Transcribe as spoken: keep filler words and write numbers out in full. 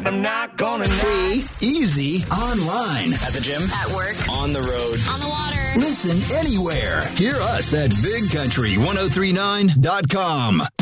I'm not gonna Free, easy, online. At the gym. At work. On the road. On the water. Listen anywhere. Hear us at big country ten thirty-nine dot com.